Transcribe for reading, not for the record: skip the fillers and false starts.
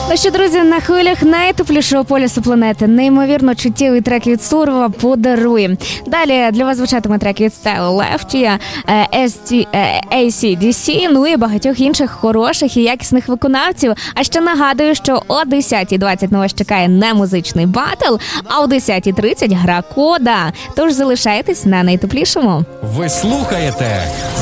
Ну що, друзі, на хвилях найтеплішого полюсу планети неймовірно чуттєвий трек від Сурова подарує. Далі для вас звучатиме трек від Style Lefty, AC/DC, ну і багатьох інших хороших і якісних виконавців. А ще нагадую, що о 10:20 на вас чекає не музичний батл, а о 10:30 гра кода. Тож залишайтесь на найтеплішому. Ви слухаєте